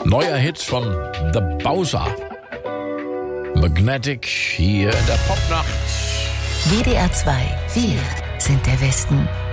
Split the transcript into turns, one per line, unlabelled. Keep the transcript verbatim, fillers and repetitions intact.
Neuer Hit von The Bowser. Magnetic hier in der Popnacht.
W D R zwei, wir sind der Westen.